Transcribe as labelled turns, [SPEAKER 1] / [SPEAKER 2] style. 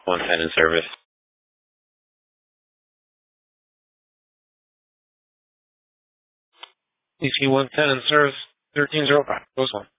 [SPEAKER 1] 110 in service. DC 110 in service, 1305, close one.